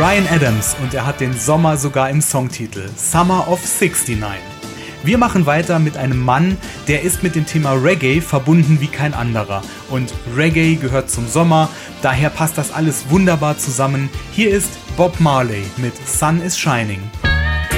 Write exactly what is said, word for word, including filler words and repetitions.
Bryan Adams und er hat den Sommer sogar im Songtitel, Summer of sixty-nine. Wir machen weiter mit einem Mann, der ist mit dem Thema Reggae verbunden wie kein anderer. Und Reggae gehört zum Sommer, daher passt das alles wunderbar zusammen. Hier ist Bob Marley mit Sun is Shining.